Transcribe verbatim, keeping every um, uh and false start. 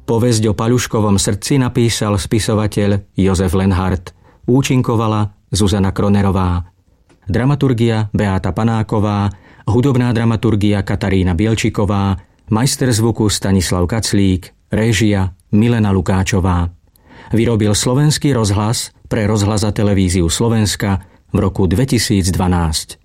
Povesť o Paľuškovom srdci napísal spisovateľ Jozef Lenhardt. Účinkovala Zuzana Kronerová. Dramaturgia Beáta Panáková, hudobná dramaturgia Katarína Bielčiková, majster zvuku Stanislav Kaclík, réžia Milena Lukáčová. Vyrobil Slovenský rozhlas pre Rozhlas a televíziu Slovenska v roku dvetisícdvanásť.